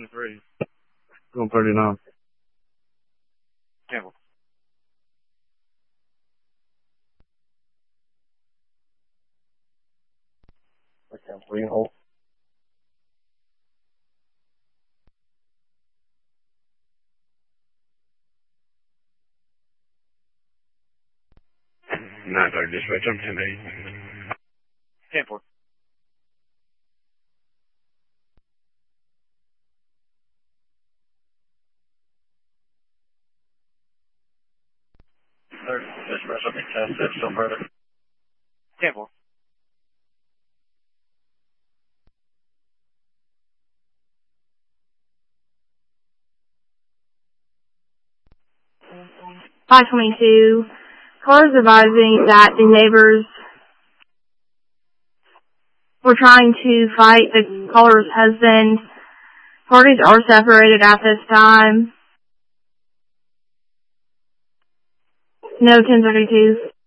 23. Going 39. Campbell. Okay, we hold. Not our dispatch, I'm 10-8. 10-4. Third dispatch, let me test it still further. 10-4. .522. Callers advising that the neighbors were trying to fight the caller's husband. Parties are separated at this time. No 1032.